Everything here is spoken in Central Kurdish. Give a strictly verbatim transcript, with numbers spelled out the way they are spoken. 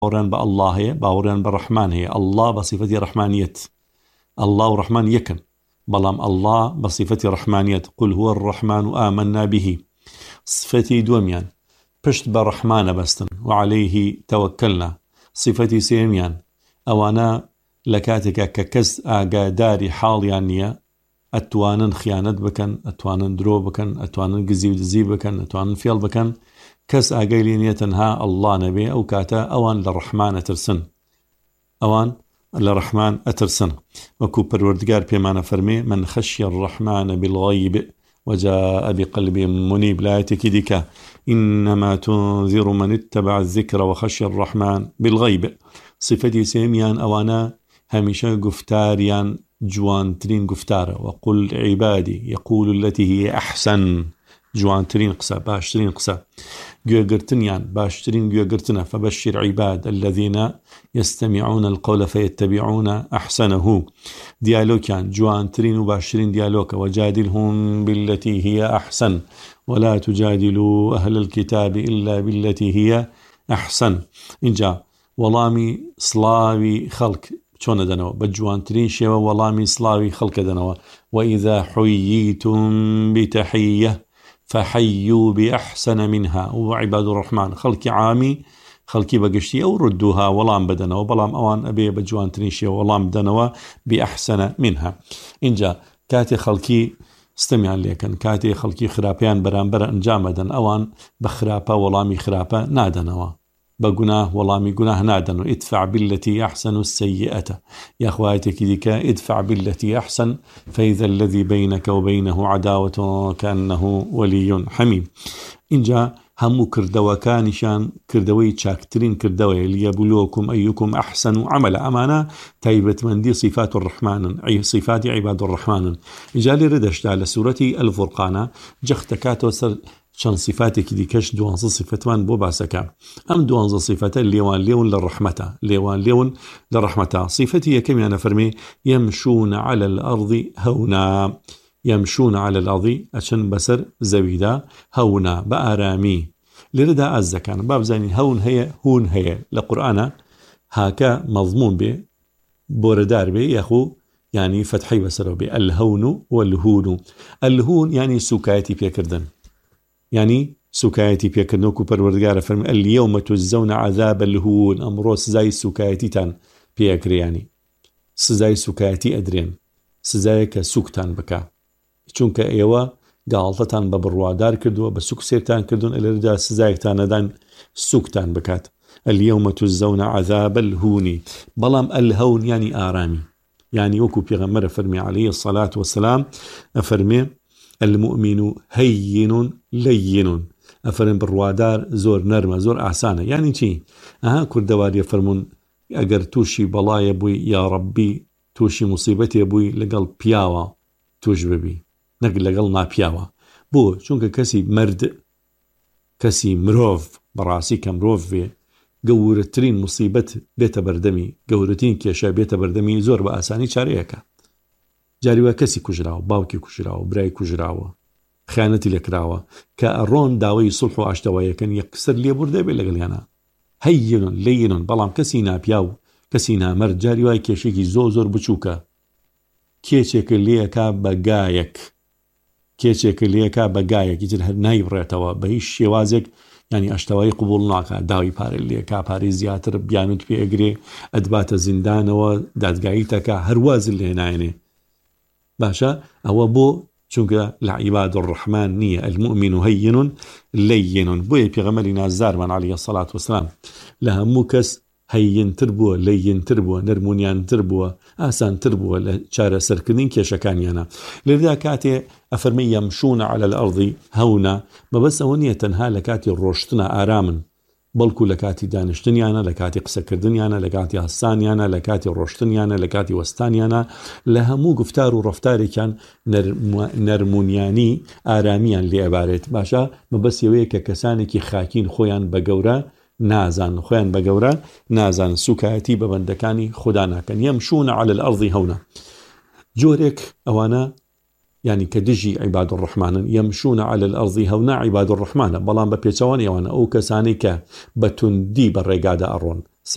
باوریان بە الله هەیە باوریان بە ڕەحمان هەیە الله بە صیفەتی ڕەحمانیەت الله و ڕەحمان یەکن بەڵام الله بە صیفەتی ڕەحمانیەت قل هو الرحمن آمنا به صفەتی دووەمیان پشت بە ڕەحمانە بەستن وعليه توكلنا صفەتی سێمیان ئەوانە لە کاتێکە کە کەس ئاگاداری حاڵیان نییە ئەتوانن خیانەت بکەن ئەتوانن درۆ بکەن ئەتوانن گزی و دزی بکەن ئەتوانن فێڵ بکەن کەس ئاگای لێ نییە تەنها ئەڵڵا نەبێ ئەو کاتە ئەوان لە ڕەحمان ئەترسن ئەوان لە ڕەحمان ئەترسن وەکو پەروەردگار پێمانە فەرمێ من خەشیە الرەحمانە بالغەیب وجاء بقلب منيب لا يتكدك إنما تنذر من اتبع الذكر وخشي الرحمن بالغيب صفتي سيميان أوانا هميشا قفتاريان جوان ترين قفتار وقل عبادي يقول التي هي أحسن جوان ترين قسا باش ترين قسا قرتنيان باش ترين قرتنا فبشر عباد الذين يستمعون القول فيتبعون أحسنه ديالوكان جوان ترين وباشرين ديالوك وجادلهم بالتي هي أحسن ولا تجادلوا أهل الكتاب إلا بالتي هي أحسن إنجا ولامي صلاوي خلق چۆنە دەنەوە بە جوانترین شێوە وەڵامی سڵاوی خەڵکە دەنەوە وإذا حييتم بتحية فحيوا بأحسن منها وعباد الرحمن خەڵکی عامی خەڵکی بەگشتی ئەو ردوها وەڵام بدەنەوە بەڵام ئەوان ئەبێ بە جوانترین شێوە وەڵام بدەنەوە بأحسن منها اینجا کاتێ خەڵکی ستەمیان لێکەن کاتێ خەڵکی خراپیان بەرامبەر ئەنجام بدەن ئەوان بە خراپە وەڵامی خراپە نادەنەوە بقناه والله قناه نادن ادفع بالتي أحسن السيئة يا أخواتك ذيك ادفع بالتي أحسن فإذا الذي بينك وبينه عداوة كأنه ولي حميم إن جاء همو كردوا كانشان كردوي تشاكترين كردوي ليبلوكم أيكم أحسن عمل أمانة تايبة من دي صفات الرحمن أي صفات عباد الرحمن جالي ردشت على سورة الفرقان جختكات وسر شان صفاتك دي كش دوانز صفتان بو باسكا أم دوانز صفتان ليوان ليون للرحمة ليوان ليون للرحمة صفتي كم أنا فرمي يمشون على الأرض هونا يمشون على الأرض أشن بسر زويدا هونا بأرامي لردا الزكان باب زاني هون هي هون هي لقرآن هاكا مضمون به بوردار به يخو يعني فتحي بسر به الهون والهون الهون يعني سكايتي بيكردن يعني سكايتي بيكردنوكو پروردگار فرمي اليوم تجزون عذاب الهون أمرو سزاي سكايتي تان بيكري يعني سزاي سكايتي أدرين سزاي كسوكتان بكا چونکە ئێوە گاڵتەتان بە بڕوادار کردووە بە سوک سێرتان کردوون ئەلێرەدا سزایەکتان نەدان سوکتان بکات اليوم تجزون عذاب الهون بەڵام الهون يعني ئارامی يعني وەکو پێغەمبەر فەرمی عليه الصلاة والسلام ئەفەرمێ المؤمن هين لين ئەفەرمێ بڕوادار زۆر نەرمە زۆر ئاسانە يعني چی ئەها کوردەواریە فەرمون ئەگەر تووشی بەڵایە بووی یا ڕەبی تووشی موسیبەتێ بووی لەگەڵ پیاوە توش ببی نەک لەگەڵ ناپیاوە بۆ چونکە کەسی مرد کەسی مرۆڤ بەڕاستی کە مرۆڤ بێ گەورەترین موسیبەت بێتە بەردەمی گەورەترین کێشە بێتە بەردەمی زۆر بە ئاسانی چارەیەکە جاریوە کەسی کوژراوە باوکی کوژراوە برای کوژراوە خیانەتی لێکراوە کە ئەڕۆن داوای سڵح و ئاشتەوایەکەن یەکسەر لێبوردە بێ لەگەڵیانە هەینون لەینون بەڵام کەسی ناپیا و کەسی نامەرد جاریوای کێشێکی زۆر زۆر بچووکە کێچێکە لێەکە بەگایەک کێچێکە لێەکە بەگایەکی تر هەر نایبڕێتەوە بە هیچ شێوازێک ینی ئەشتەوایی قبول ناکە داوی پارەی لێکا پارەی زیاتر بیانوت پێ ئەگرێ ئەدباتە زیندانەوە دادگایی تەکە هەروازل لێ نایەنێ باشە ئەوە بۆ چونکە لە عیباد الرحمن نییە المؤمن هەین لەین بۆیە پێغەمبەری نازدارمان عەلەیهی السەڵات وەسەلام لە هەموو کەس هەینتر بووە لەینتر بووە نەرمونیانتر بووە ئاسانتر بووە لە چارەسەرکردنی کێشەکانیانە لێرەدا کاتێ ئەفەرمێ یەمشونە عەلە الأرض هەونە مەبەست ئەوە نییە تەنها لە کاتی ڕۆشتنە ئارامن بەڵکو لە کاتی دانیشتنیانە لە کاتی قسەکردنیانە لە کاتی هەستانیانە لە کاتی ڕۆشتنیانە لە کاتی وەستانیانە لە هەموو گفتار و ڕەفتارێکیان نەرمونیانی ئارامیان لێ ئەبارێت باشە مەبەست ئەوەیە کە کەسانێکی خاکین خۆیان بە گەورە نازان خۆیان بە گەورە نازان سوکایەتی بە بەندەکانی خوددا ناکەن یەمشونە عەلە الأرض هەونە جۆرێک ئەوانە يعني كدجي عباد الرحمن يمشون على الأرض هونا عباد الرحمن بلان بپیچوانی ئەوانە ئەو کەسانی کە بەتوندی بەڕێگادا ئەڕۆن